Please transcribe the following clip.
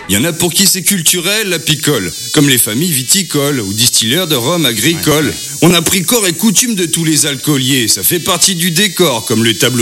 Il y en a pour qui c'est culturel, la picole, comme les familles viticoles ou distilleurs de rhum agricole. On a pris corps et coutume de tous les alcooliers, ça fait partie du décor, comme le tableau